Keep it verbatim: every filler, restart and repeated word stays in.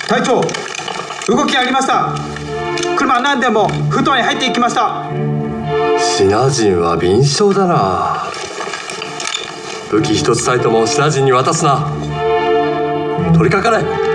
隊長、動きありました。車何台も布団に入っていきました。 シナ人は敏捷だな。武器一つたりともシナ人に渡すな。取りかかれ。